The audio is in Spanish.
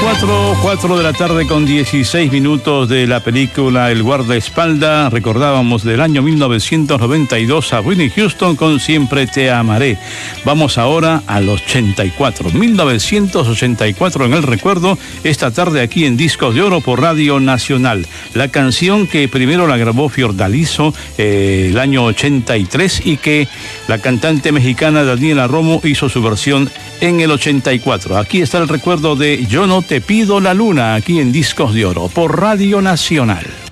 4 de la tarde con 16 minutos de la película El guardaespaldas. Recordábamos del año 1992 a Whitney Houston con Siempre te amaré. Vamos ahora al 84, 1984 en el recuerdo, esta tarde aquí en Discos de Oro por Radio Nacional. La canción que primero la grabó Fiordaliso el año 83 y que la cantante mexicana Daniela Romo hizo su versión en el 84. Aquí está el recuerdo de Yo no te pido la luna, aquí en Discos de Oro por Radio Nacional.